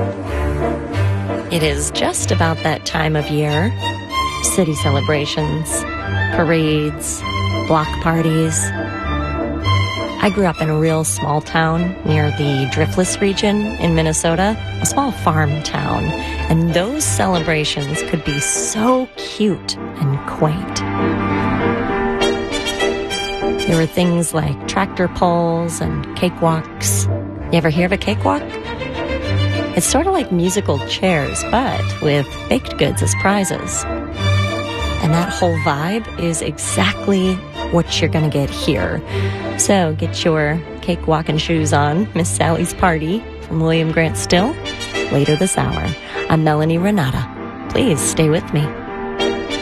It is just about that time of year. City celebrations, parades, block parties. I grew up in a real small town near the Driftless region in Minnesota, a small farm town, and those celebrations could be so cute and quaint. There were things like tractor pulls and cakewalks. You ever hear of a cakewalk? It's sort of like musical chairs, but with baked goods as prizes. And that whole vibe is exactly what you're going to get here. So get your cakewalking shoes on. Miss Sally's Party from William Grant Still later this hour. I'm Melanie Renata. Please stay with me.